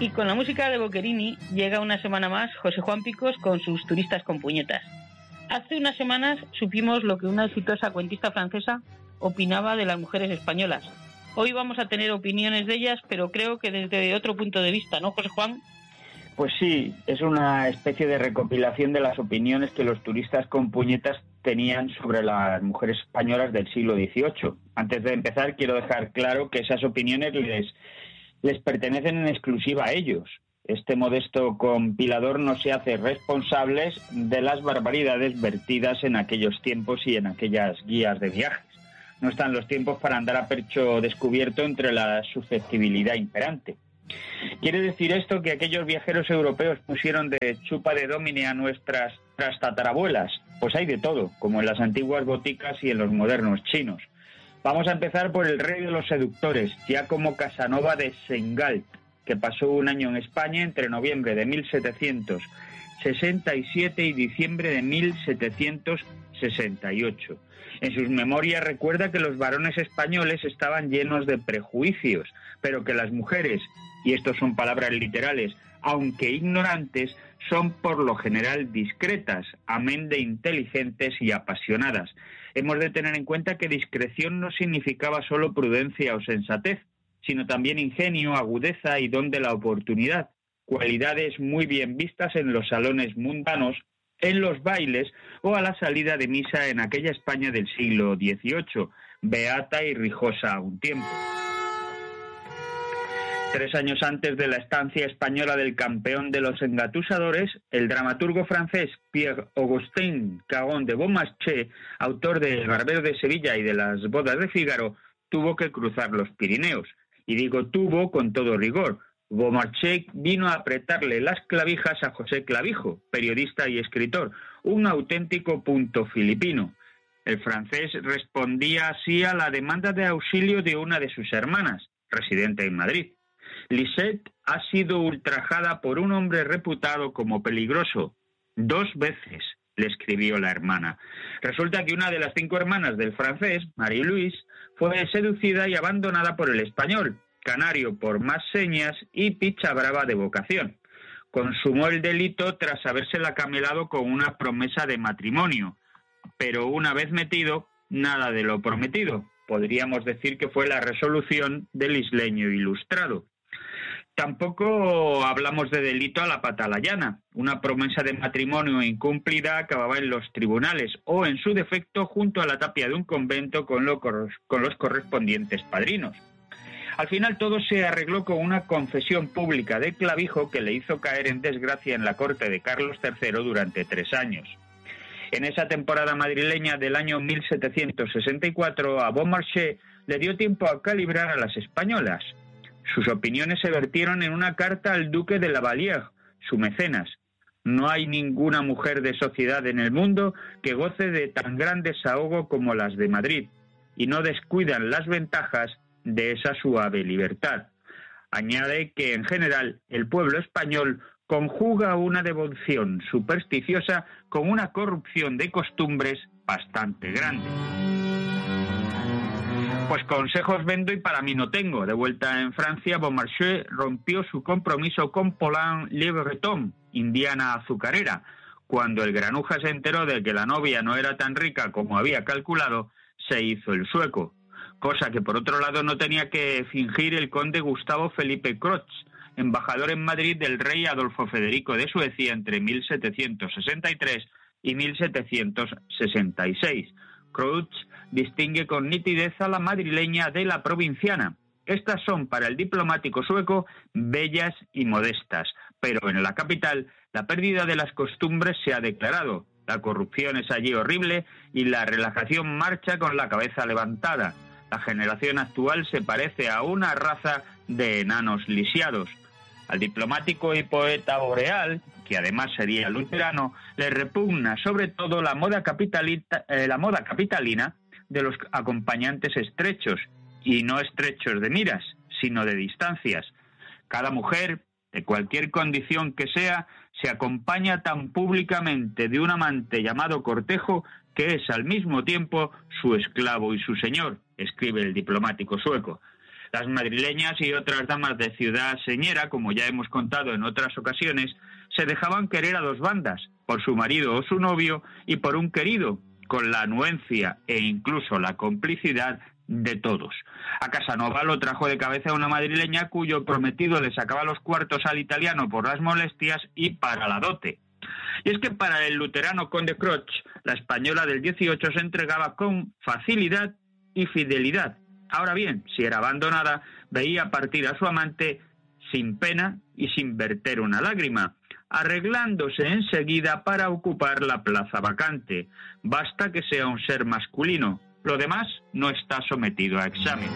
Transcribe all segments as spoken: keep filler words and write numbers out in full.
Y con la música de Boccherini llega una semana más José Juan Picos con sus turistas con puñetas. Hace unas semanas supimos lo que una exitosa cuentista francesa opinaba de las mujeres españolas. Hoy vamos a tener opiniones de ellas, pero creo que desde otro punto de vista, ¿no, José Juan? Pues sí, es una especie de recopilación de las opiniones que los turistas con puñetas tenían sobre las mujeres españolas del siglo dieciocho. Antes de empezar, quiero dejar claro que esas opiniones les, les pertenecen en exclusiva a ellos. Este modesto compilador no se hace responsable de las barbaridades vertidas en aquellos tiempos y en aquellas guías de viajes. No están los tiempos para andar a pecho descubierto entre la susceptibilidad imperante. ¿Quiere decir esto que aquellos viajeros europeos pusieron de chupa de domine a nuestras tatarabuelas? Pues hay de todo, como en las antiguas boticas y en los modernos chinos. Vamos a empezar por el rey de los seductores, Giacomo Casanova de Seingalt, que pasó un año en España entre noviembre de mil setecientos sesenta y siete y diciembre de mil setecientos sesenta y ocho. En sus memorias recuerda que los varones españoles estaban llenos de prejuicios, pero que las mujeres, y estos son palabras literales, aunque ignorantes, son por lo general discretas, amén de inteligentes y apasionadas. Hemos de tener en cuenta que discreción no significaba solo prudencia o sensatez, sino también ingenio, agudeza y don de la oportunidad, cualidades muy bien vistas en los salones mundanos, en los bailes o a la salida de misa en aquella España del siglo dieciocho, beata y rijosa a un tiempo. Tres años antes de la estancia española del campeón de los engatusadores, el dramaturgo francés Pierre-Augustin Caron de Beaumarchais, autor de El barbero de Sevilla y de Las bodas de Fígaro, tuvo que cruzar los Pirineos. Y digo tuvo con todo rigor. Beaumarchais vino a apretarle las clavijas a José Clavijo, periodista y escritor, un auténtico punto filipino. El francés respondía así a la demanda de auxilio de una de sus hermanas, residente en Madrid. Lisette ha sido ultrajada por un hombre reputado como peligroso. Dos veces, le escribió la hermana. Resulta que una de las cinco hermanas del francés, Marie-Louise, fue seducida y abandonada por el español, canario por más señas y picha brava de vocación. Consumó el delito tras habérsela camelado con una promesa de matrimonio, pero una vez metido, nada de lo prometido. Podríamos decir que fue la resolución del isleño ilustrado. Tampoco hablamos de delito a la patalayana. Una promesa de matrimonio incumplida acababa en los tribunales o, en su defecto, junto a la tapia de un convento con, lo, con los correspondientes padrinos. Al final todo se arregló con una confesión pública de Clavijo que le hizo caer en desgracia en la corte de Carlos tercero durante tres años. En esa temporada madrileña del año mil setecientos sesenta y cuatro, a Beaumarchais le dio tiempo a calibrar a las españolas. Sus opiniones se vertieron en una carta al duque de Lavalier, su mecenas. No hay ninguna mujer de sociedad en el mundo que goce de tan gran desahogo como las de Madrid, y no descuidan las ventajas de esa suave libertad. Añade que, en general, el pueblo español conjuga una devoción supersticiosa con una corrupción de costumbres bastante grande. Pues consejos vendo y para mí no tengo. De vuelta en Francia, Beaumarchais rompió su compromiso con Paulin Le Breton, indiana azucarera. Cuando el granuja se enteró de que la novia no era tan rica como había calculado, se hizo el sueco. Cosa que por otro lado no tenía que fingir el conde Gustavo Felipe Crotz, embajador en Madrid del rey Adolfo Federico de Suecia entre mil setecientos sesenta y tres y mil setecientos sesenta y seis. Crotz distingue con nitidez a la madrileña de la provinciana. Estas son para el diplomático sueco bellas y modestas, pero en la capital la pérdida de las costumbres se ha declarado. La corrupción es allí horrible y la relajación marcha con la cabeza levantada. La generación actual se parece a una raza de enanos lisiados. Al diplomático y poeta boreal, que además sería luterano, le repugna sobre todo la moda capitalita, eh, la moda capitalina de los acompañantes estrechos, y no estrechos de miras, sino de distancias. Cada mujer, de cualquier condición que sea, se acompaña tan públicamente de un amante llamado cortejo que es al mismo tiempo su esclavo y su señor, escribe el diplomático sueco. Las madrileñas y otras damas de ciudad señera, como ya hemos contado en otras ocasiones, se dejaban querer a dos bandas, por su marido o su novio y por un querido, con la anuencia e incluso la complicidad de todos. A Casanova lo trajo de cabeza una madrileña cuyo prometido le sacaba los cuartos al italiano por las molestias y para la dote. Y es que para el luterano conde Croch, la española del dieciocho se entregaba con facilidad y fidelidad. Ahora bien, si era abandonada, veía partir a su amante sin pena y sin verter una lágrima, arreglándose enseguida para ocupar la plaza vacante. Basta que sea un ser masculino. Lo demás no está sometido a examen.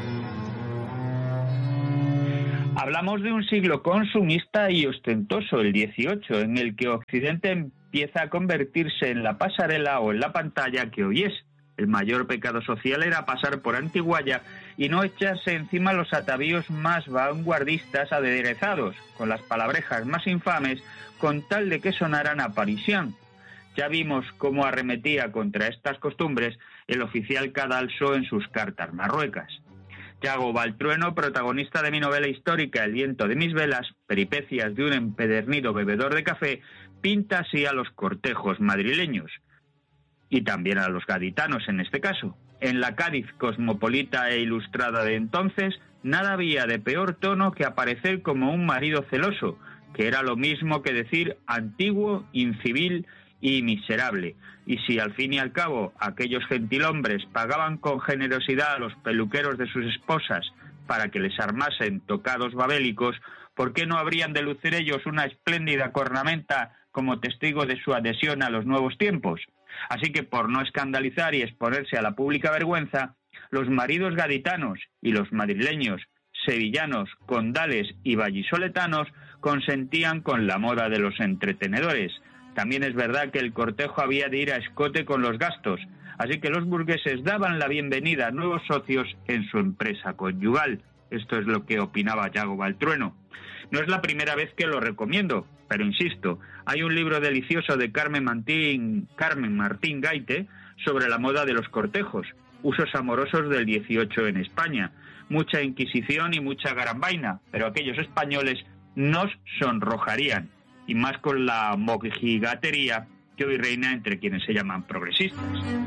Hablamos de un siglo consumista y ostentoso, el dieciocho, en el que Occidente empieza a convertirse en la pasarela o en la pantalla que hoy es. El mayor pecado social era pasar por antigualla y no echarse encima los atavíos más vanguardistas aderezados, con las palabrejas más infames, con tal de que sonaran a parisián. Ya vimos cómo arremetía contra estas costumbres el oficial Cadalso en sus cartas marruecas. Yago Baltrueno, protagonista de mi novela histórica El viento de mis velas, peripecias de un empedernido bebedor de café, pinta así a los cortejos madrileños. Y también a los gaditanos en este caso. En la Cádiz cosmopolita e ilustrada de entonces, nada había de peor tono que aparecer como un marido celoso, que era lo mismo que decir antiguo, incivil y miserable. Y si al fin y al cabo aquellos gentilhombres pagaban con generosidad a los peluqueros de sus esposas para que les armasen tocados babélicos, ¿por qué no habrían de lucir ellos una espléndida cornamenta como testigo de su adhesión a los nuevos tiempos? Así que, por no escandalizar y exponerse a la pública vergüenza, los maridos gaditanos y los madrileños, sevillanos, condales y vallisoletanos consentían con la moda de los entretenedores. También es verdad que el cortejo había de ir a escote con los gastos, así que los burgueses daban la bienvenida a nuevos socios en su empresa conyugal. Esto es lo que opinaba Yago Baltrueno. No es la primera vez que lo recomiendo, pero insisto, hay un libro delicioso de Carmen Martín, Carmen Martín Gaite sobre la moda de los cortejos, usos amorosos del dieciocho en España. Mucha inquisición y mucha garambaina, pero aquellos españoles nos sonrojarían, y más con la mojigatería que hoy reina entre quienes se llaman progresistas.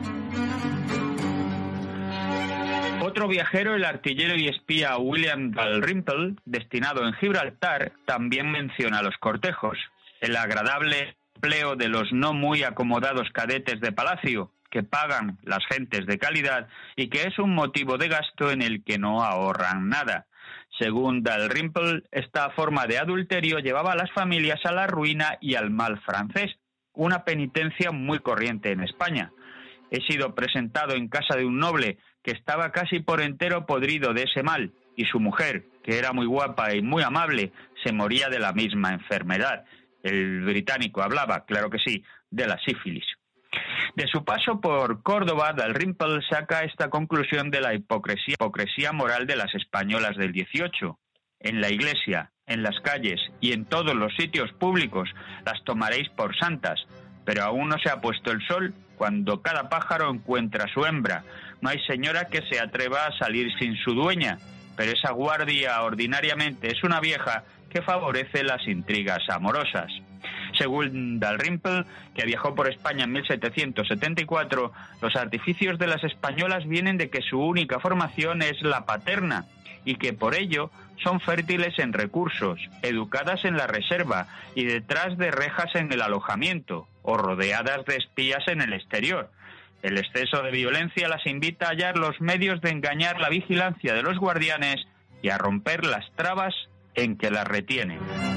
Otro viajero, el artillero y espía William Dalrymple, destinado en Gibraltar, también menciona los cortejos, el agradable empleo de los no muy acomodados cadetes de palacio, que pagan las gentes de calidad y que es un motivo de gasto en el que no ahorran nada. Según Dalrymple, esta forma de adulterio llevaba a las familias a la ruina y al mal francés, una penitencia muy corriente en España. He sido presentado en casa de un noble que estaba casi por entero podrido de ese mal, y su mujer, que era muy guapa y muy amable, se moría de la misma enfermedad. El británico hablaba, claro que sí, de la sífilis. De su paso por Córdoba, Dalrymple saca esta conclusión de la hipocresía, hipocresía moral de las españolas del dieciocho. En la iglesia, en las calles y en todos los sitios públicos las tomaréis por santas, pero aún no se ha puesto el sol cuando cada pájaro encuentra su hembra. No hay señora que se atreva a salir sin su dueña, pero esa guardia ordinariamente es una vieja que favorece las intrigas amorosas. Según Dalrymple, que viajó por España en mil setecientos setenta y cuatro, los artificios de las españolas vienen de que su única formación es la paterna y que por ello son fértiles en recursos, educadas en la reserva y detrás de rejas en el alojamiento o rodeadas de espías en el exterior. El exceso de violencia las invita a hallar los medios de engañar la vigilancia de los guardianes y a romper las trabas en que las retienen.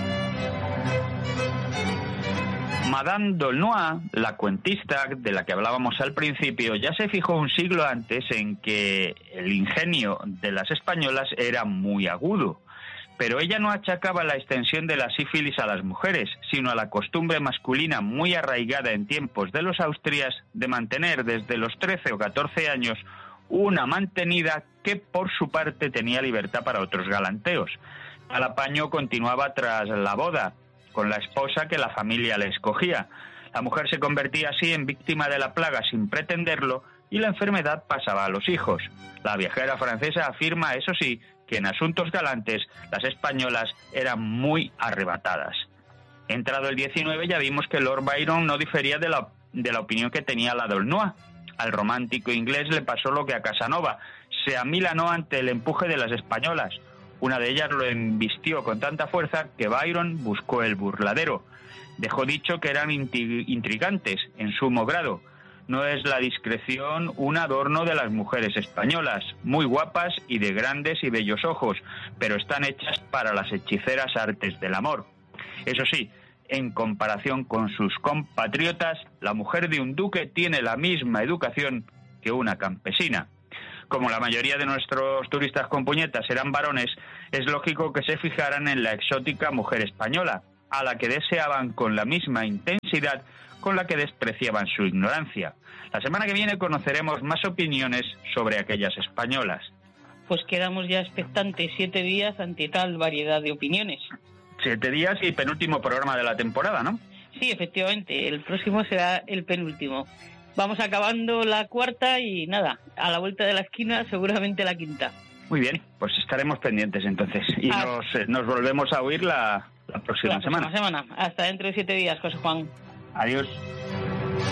Madame d'Aulnoy, la cuentista de la que hablábamos al principio, ya se fijó un siglo antes en que el ingenio de las españolas era muy agudo. Pero ella no achacaba la extensión de la sífilis a las mujeres, sino a la costumbre masculina muy arraigada en tiempos de los Austrias de mantener desde los trece o catorce años una mantenida que por su parte tenía libertad para otros galanteos. Tal apaño continuaba tras la boda, con la esposa que la familia le escogía. La mujer se convertía así en víctima de la plaga sin pretenderlo y la enfermedad pasaba a los hijos. La viajera francesa afirma, eso sí, que que en asuntos galantes las españolas eran muy arrebatadas. Entrado el diecinueve ya vimos que Lord Byron no difería de la, de la opinión que tenía la d'Aulnoy. Al romántico inglés le pasó lo que a Casanova, se amilanó ante el empuje de las españolas. Una de ellas lo embistió con tanta fuerza que Byron buscó el burladero. Dejó dicho que eran intrigantes en sumo grado. No es la discreción un adorno de las mujeres españolas, muy guapas y de grandes y bellos ojos, pero están hechas para las hechiceras artes del amor. Eso sí, en comparación con sus compatriotas, la mujer de un duque tiene la misma educación que una campesina. Como la mayoría de nuestros turistas con puñetas eran varones, es lógico que se fijaran en la exótica mujer española, a la que deseaban con la misma intensidad con la que despreciaban su ignorancia. La semana que viene conoceremos más opiniones sobre aquellas españolas. Pues quedamos ya expectantes siete días ante tal variedad de opiniones. Siete días y penúltimo programa de la temporada, ¿no? Sí, efectivamente, el próximo será el penúltimo. Vamos acabando la cuarta y nada, a la vuelta de la esquina seguramente la quinta. Muy bien, pues estaremos pendientes entonces y ah. nos, eh, nos volvemos a oír la, la próxima la próxima semana. semana. Hasta dentro de siete días, José Juan. Adiós.